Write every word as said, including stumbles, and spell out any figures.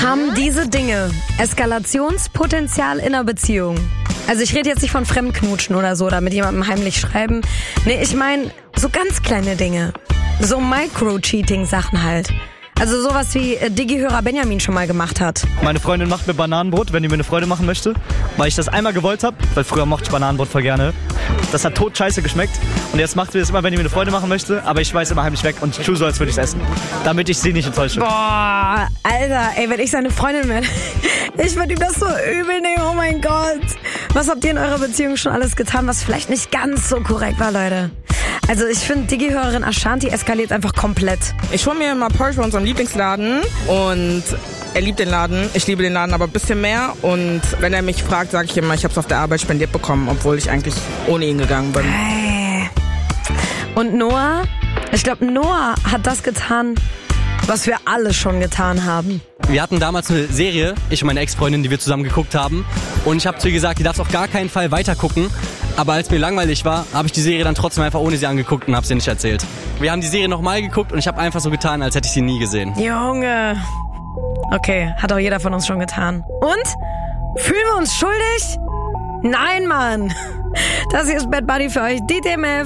Haben diese Dinge Eskalationspotenzial in einer Beziehung? Also ich rede jetzt nicht von Fremdknutschen oder so, oder mit jemandem heimlich schreiben. Nee, ich meine so ganz kleine Dinge. So Micro-Cheating-Sachen halt. Also sowas wie äh, Digi-Hörer Benjamin schon mal gemacht hat. Meine Freundin macht mir Bananenbrot, wenn die mir eine Freude machen möchte. Weil ich das einmal gewollt habe, weil früher mochte ich Bananenbrot voll gerne. Das hat tot scheiße geschmeckt. Und jetzt macht sie das immer, wenn die mir eine Freude machen möchte. Aber ich schmeiß immer heimlich weg und tue so, als würde ich es essen. Damit ich sie nicht enttäusche. Boah, Alter, ey, wenn ich seine Freundin wäre, ich würde ihm das so übel nehmen, oh mein Gott. Was habt ihr in eurer Beziehung schon alles getan, was vielleicht nicht ganz so korrekt war, Leute? Also ich finde, Digi-Hörerin Ashanti eskaliert einfach komplett. Ich hole mir immer Porsche bei unserem Lieblingsladen und er liebt den Laden. Ich liebe den Laden aber ein bisschen mehr. Und wenn er mich fragt, sage ich immer, ich habe es auf der Arbeit spendiert bekommen, obwohl ich eigentlich ohne ihn gegangen bin. Hey. Und Noah? Ich glaube, Noah hat das getan, was wir alle schon getan haben. Wir hatten damals eine Serie, ich und meine Ex-Freundin, die wir zusammen geguckt haben. Und ich habe zu ihr gesagt, die darf auf gar keinen Fall weitergucken. Aber als mir langweilig war, habe ich die Serie dann trotzdem einfach ohne sie angeguckt und habe sie nicht erzählt. Wir haben die Serie nochmal geguckt und ich habe einfach so getan, als hätte ich sie nie gesehen. Junge. Okay, hat auch jeder von uns schon getan. Und? Fühlen wir uns schuldig? Nein, Mann. Das hier ist Bad Buddy für euch, D T M F.